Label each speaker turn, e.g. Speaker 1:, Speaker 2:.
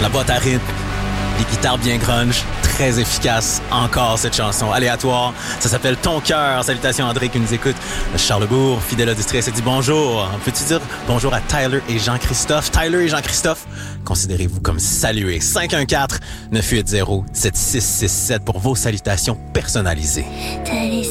Speaker 1: La boîte à rythme, les guitares bien grunge, très efficace. Encore cette chanson aléatoire. Ça s'appelle Ton cœur. Salutations André qui nous écoute. Charlebourg, fidèle auditrice, dit bonjour. Peux-tu dire bonjour à Tyler et Jean-Christophe? Tyler et Jean-Christophe, considérez-vous comme salués. 514-980-7667 pour vos salutations personnalisées.
Speaker 2: T'as laissé